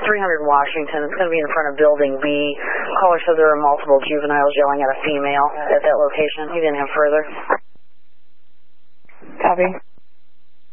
300 Washington. It's going to be in front of Building B. Caller said there were multiple juveniles yelling at a female at that location. He didn't have further. Copy.